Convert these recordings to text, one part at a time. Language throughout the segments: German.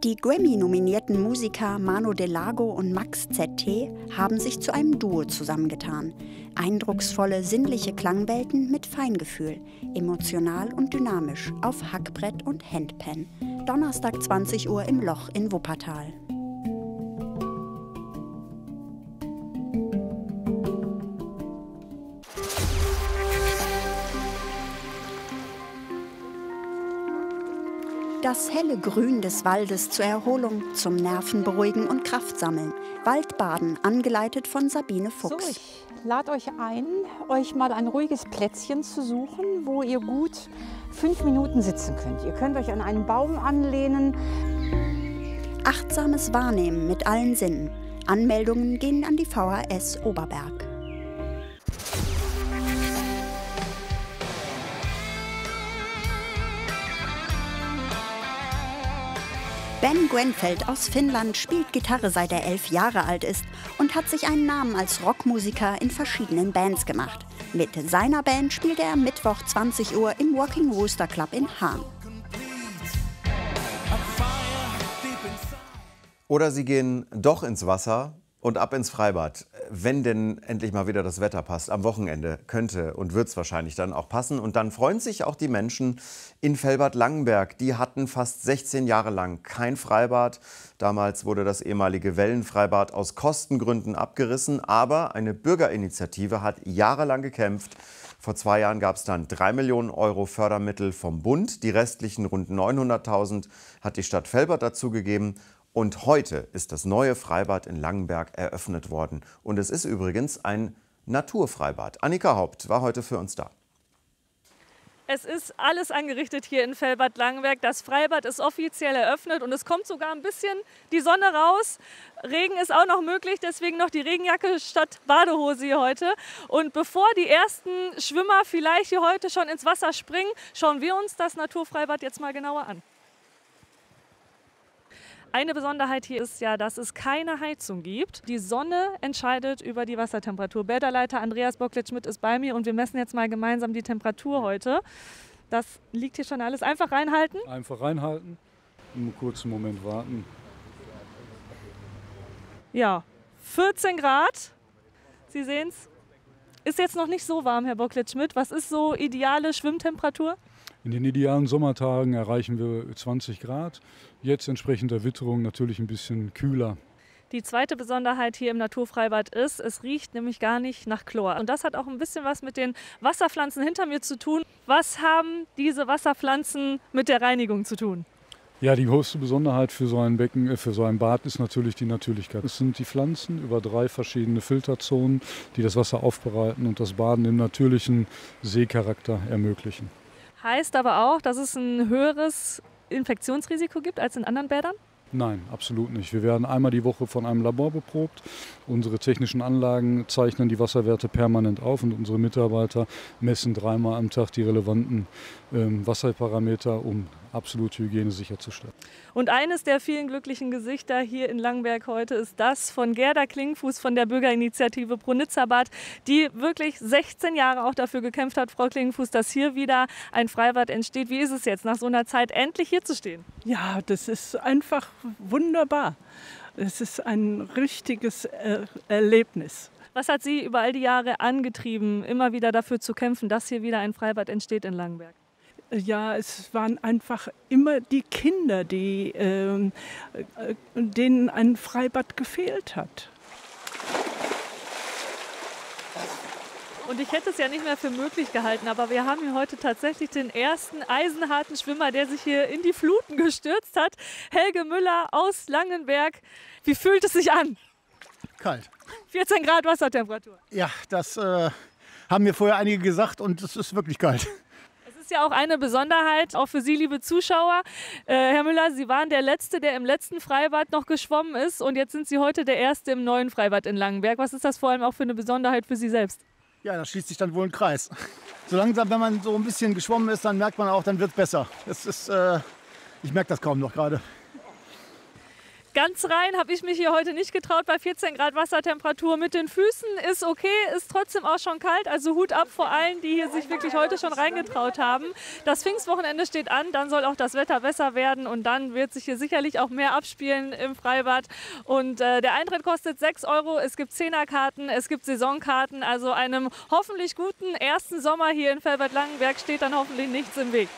Die Grammy-nominierten Musiker Mano Delago und Max ZT haben sich zu einem Duo zusammengetan. Eindrucksvolle, sinnliche Klangwelten mit Feingefühl, emotional und dynamisch auf Hackbrett und Handpan. Donnerstag 20 Uhr im Loch in Wuppertal. Das helle Grün des Waldes zur Erholung, zum Nervenberuhigen und Kraftsammeln. Waldbaden, angeleitet von Sabine Fuchs. So, ich lade euch ein, euch mal ein ruhiges Plätzchen zu suchen, wo ihr gut 5 Minuten sitzen könnt. Ihr könnt euch an einen Baum anlehnen. Achtsames Wahrnehmen mit allen Sinnen. Anmeldungen gehen an die VHS Oberberg. Ben Gwenfeld aus Finnland spielt Gitarre, seit er 11 Jahre alt ist und hat sich einen Namen als Rockmusiker in verschiedenen Bands gemacht. Mit seiner Band spielt er am Mittwoch 20 Uhr im Walking Rooster Club in Hahn. Oder sie gehen doch ins Wasser und ab ins Freibad, wenn denn endlich mal wieder das Wetter passt. Am Wochenende könnte und wird es wahrscheinlich dann auch passen. Und dann freuen sich auch die Menschen in Velbert-Langenberg. Die hatten fast 16 Jahre lang kein Freibad. Damals wurde das ehemalige Wellenfreibad aus Kostengründen abgerissen. Aber eine Bürgerinitiative hat jahrelang gekämpft. Vor 2 Jahren gab es dann 3 Millionen Euro Fördermittel vom Bund. Die restlichen rund 900.000 hat die Stadt Velbert dazugegeben. Und heute ist das neue Freibad in Langenberg eröffnet worden. Und es ist übrigens ein Naturfreibad. Annika Haupt war heute für uns da. Es ist alles angerichtet hier in Velbert-Langenberg. Das Freibad ist offiziell eröffnet und es kommt sogar ein bisschen die Sonne raus. Regen ist auch noch möglich, deswegen noch die Regenjacke statt Badehose hier heute. Und bevor die ersten Schwimmer vielleicht hier heute schon ins Wasser springen, schauen wir uns das Naturfreibad jetzt mal genauer an. Eine Besonderheit hier ist ja, dass es keine Heizung gibt. Die Sonne entscheidet über die Wassertemperatur. Bäderleiter Andreas Bocklet-Schmidt ist bei mir und wir messen jetzt mal gemeinsam die Temperatur heute. Das liegt hier schon alles. Einfach reinhalten? Einfach reinhalten, einen kurzen Moment warten. Ja, 14 Grad. Sie sehen es. Ist jetzt noch nicht so warm, Herr Bocklet-Schmidt. Was ist so ideale Schwimmtemperatur? In den idealen Sommertagen erreichen wir 20 Grad. Jetzt entsprechend der Witterung natürlich ein bisschen kühler. Die zweite Besonderheit hier im Naturfreibad ist, es riecht nämlich gar nicht nach Chlor. Und das hat auch ein bisschen was mit den Wasserpflanzen hinter mir zu tun. Was haben diese Wasserpflanzen mit der Reinigung zu tun? Ja, die größte Besonderheit für so ein Becken, für so ein Bad ist natürlich die Natürlichkeit. Es sind die Pflanzen über 3 verschiedene Filterzonen, die das Wasser aufbereiten und das Baden im natürlichen Seecharakter ermöglichen. Heißt aber auch, dass es ein höheres Infektionsrisiko gibt als in anderen Bädern? Nein, absolut nicht. Wir werden einmal die Woche von einem Labor beprobt. Unsere technischen Anlagen zeichnen die Wasserwerte permanent auf und unsere Mitarbeiter messen 3-mal am Tag die relevanten Wasserparameter, um absolute Hygiene sicherzustellen. Und eines der vielen glücklichen Gesichter hier in Langenberg heute ist das von Gerda Klingfuß von der Bürgerinitiative Pro-Nizza-Bad, die wirklich 16 Jahre auch dafür gekämpft hat, Frau Klingfuß, dass hier wieder ein Freibad entsteht. Wie ist es jetzt, nach so einer Zeit endlich hier zu stehen? Ja, das ist einfach wunderbar. Es ist ein richtiges Erlebnis. Was hat Sie über all die Jahre angetrieben, immer wieder dafür zu kämpfen, dass hier wieder ein Freibad entsteht in Langenberg? Ja, es waren einfach immer die Kinder, denen ein Freibad gefehlt hat. Und ich hätte es ja nicht mehr für möglich gehalten, aber wir haben hier heute tatsächlich den ersten eisenharten Schwimmer, der sich hier in die Fluten gestürzt hat. Helge Müller aus Langenberg. Wie fühlt es sich an? Kalt. 14 Grad Wassertemperatur. Ja, das haben mir vorher einige gesagt und es ist wirklich kalt. Es ist ja auch eine Besonderheit, auch für Sie, liebe Zuschauer. Herr Müller, Sie waren der Letzte, der im letzten Freibad noch geschwommen ist und jetzt sind Sie heute der Erste im neuen Freibad in Langenberg. Was ist das vor allem auch für eine Besonderheit für Sie selbst? Ja, da schließt sich dann wohl ein Kreis. So langsam, wenn man so ein bisschen geschwommen ist, dann merkt man auch, dann wird es besser. Ich merke das kaum noch gerade. Ganz rein habe ich mich hier heute nicht getraut bei 14 Grad Wassertemperatur. Mit den Füßen ist okay, ist trotzdem auch schon kalt. Also Hut ab vor allen, die hier sich wirklich heute schon reingetraut haben. Das Pfingstwochenende steht an, dann soll auch das Wetter besser werden und dann wird sich hier sicherlich auch mehr abspielen im Freibad. Und der Eintritt kostet 6 €. Es gibt 10er-Karten, es gibt Saisonkarten. Also einem hoffentlich guten ersten Sommer hier in Velbert-Langenberg steht dann hoffentlich nichts im Weg.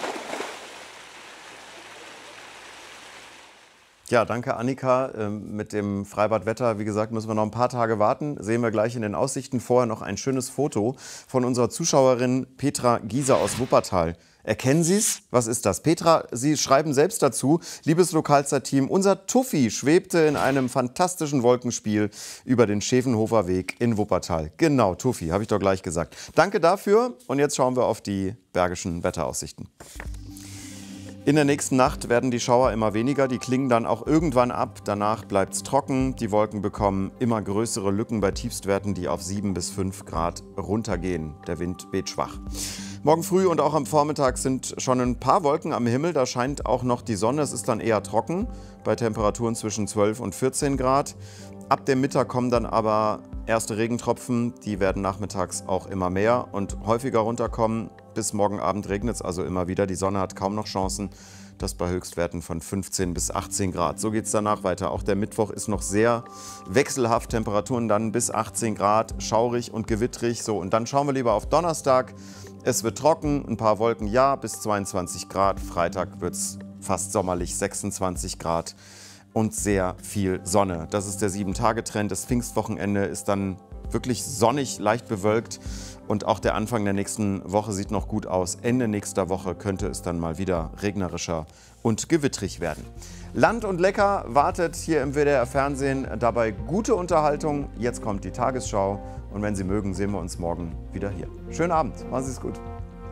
Ja, danke Annika. Mit dem Freibadwetter, wie gesagt, müssen wir noch ein paar Tage warten. Sehen wir gleich in den Aussichten. Vorher noch ein schönes Foto von unserer Zuschauerin Petra Gieser aus Wuppertal. Erkennen Sie es? Was ist das? Petra, Sie schreiben selbst dazu, liebes Lokalzeit-Team, unser Tuffi schwebte in einem fantastischen Wolkenspiel über den Schäfenhofer Weg in Wuppertal. Genau, Tuffi, habe ich doch gleich gesagt. Danke dafür und jetzt schauen wir auf die bergischen Wetteraussichten. In der nächsten Nacht werden die Schauer immer weniger, die klingen dann auch irgendwann ab. Danach bleibt es trocken, die Wolken bekommen immer größere Lücken bei Tiefstwerten, die auf 7 bis 5 Grad runtergehen. Der Wind weht schwach. Morgen früh und auch am Vormittag sind schon ein paar Wolken am Himmel, da scheint auch noch die Sonne. Es ist dann eher trocken, bei Temperaturen zwischen 12 und 14 Grad. Ab dem Mittag kommen dann aber erste Regentropfen, die werden nachmittags auch immer mehr und häufiger runterkommen. Bis morgen Abend regnet es also immer wieder. Die Sonne hat kaum noch Chancen. Das bei Höchstwerten von 15 bis 18 Grad. So geht es danach weiter. Auch der Mittwoch ist noch sehr wechselhaft. Temperaturen dann bis 18 Grad, schaurig und gewittrig. So, und dann schauen wir lieber auf Donnerstag. Es wird trocken, ein paar Wolken, ja, bis 22 Grad. Freitag wird es fast sommerlich, 26 Grad und sehr viel Sonne. Das ist der 7-Tage-Trend. Das Pfingstwochenende ist dann wirklich sonnig, leicht bewölkt. Und auch der Anfang der nächsten Woche sieht noch gut aus. Ende nächster Woche könnte es dann mal wieder regnerischer und gewittrig werden. Land und Lecker wartet hier im WDR-Fernsehen. Dabei gute Unterhaltung. Jetzt kommt die Tagesschau. Und wenn Sie mögen, sehen wir uns morgen wieder hier. Schönen Abend. Machen Sie es gut.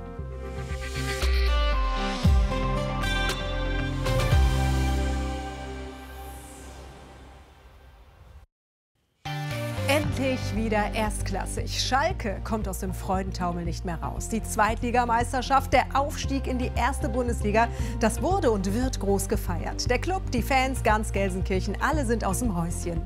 Endlich wieder erstklassig. Schalke kommt aus dem Freudentaumel nicht mehr raus. Die Zweitligameisterschaft, der Aufstieg in die erste Bundesliga, das wurde und wird groß gefeiert. Der Club, die Fans, ganz Gelsenkirchen, alle sind aus dem Häuschen.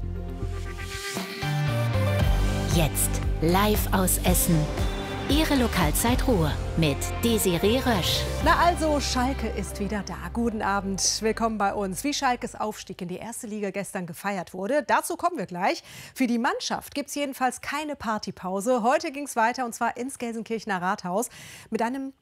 Jetzt live aus Essen. Ihre Lokalzeit Ruhr mit Desiree Rösch. Na also, Schalke ist wieder da. Guten Abend, willkommen bei uns. Wie Schalkes Aufstieg in die erste Liga gestern gefeiert wurde, dazu kommen wir gleich. Für die Mannschaft gibt es jedenfalls keine Partypause. Heute ging es weiter und zwar ins Gelsenkirchener Rathaus mit einem